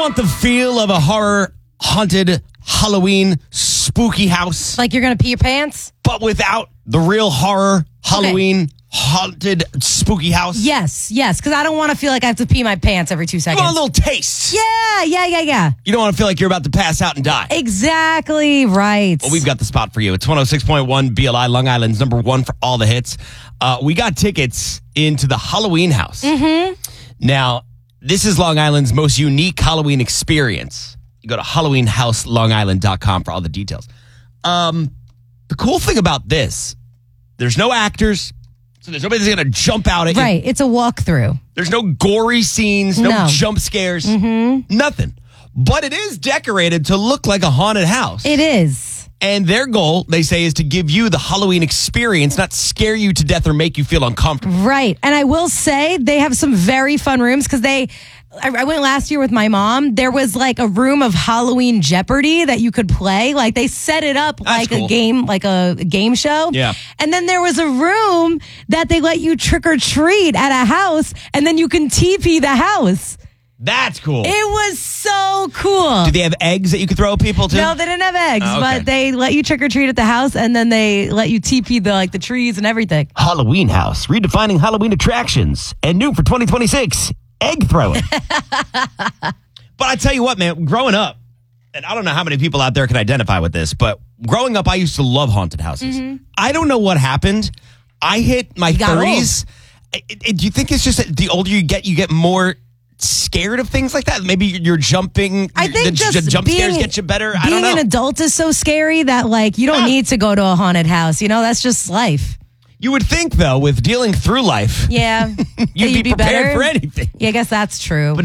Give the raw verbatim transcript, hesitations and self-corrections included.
want the feel of a horror, haunted, Halloween, spooky house, Like you're going to pee your pants? but without the real horror, Halloween, haunted, spooky house? Yes, yes, because I don't want to feel like I have to pee my pants every two You seconds. want a little taste. Yeah, yeah, yeah, yeah. You don't want to feel like you're about to pass out and die. Exactly right. Well, we've got the spot for you. It's one oh six point one B L I, Long Island's number one for all the hits. Uh, we got tickets into the Halloween house. Mm-hmm. Now, this is Long Island's most unique Halloween experience. You go to halloween house long island dot com for all the details. Um, the cool thing about this, there's no actors, so there's nobody that's going to jump out at you. Right, it's a walkthrough. There's no gory scenes, no, No. jump scares, Mm-hmm. nothing. But it is decorated to look like a haunted house. It is. And their goal, they say, is to give you the Halloween experience, not scare you to death or make you feel uncomfortable. Right. And I will say they have some very fun rooms because they, I, I went last year with my mom. There was like a room of Halloween Jeopardy that you could play. Like they set it up That's like cool. a game, like a game show. Yeah. And then there was a room that they let you trick or treat at a house and then you can T P the house. That's cool. It was so cool. Do they have eggs that you could throw at people too? No, they didn't have eggs, Oh, okay. but they let you trick or treat at the house, and then they let you T P the like the trees and everything. Halloween House, redefining Halloween attractions. And new for twenty twenty-six, egg throwing. But I tell you what, man, growing up, and I don't know how many people out there can identify with this, but growing up, I used to love haunted houses. I don't know what happened. I hit my got thirties. I- I- Do you think it's just that the older you get, you get more scared of things like that? Maybe you're jumping. I think the, just the jump being, scares get you better. I Being don't know. an adult is so scary that like you don't Yeah. need to go to a haunted house. You know, that's just life. You would think, though, with dealing through life, Yeah, you'd, You'd be, prepared better. for anything. Yeah, I guess that's true.